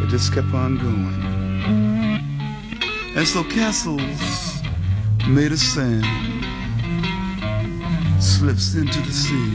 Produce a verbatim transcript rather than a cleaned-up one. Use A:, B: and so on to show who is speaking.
A: It just kept on going. And so castles made of sand slips into the sea.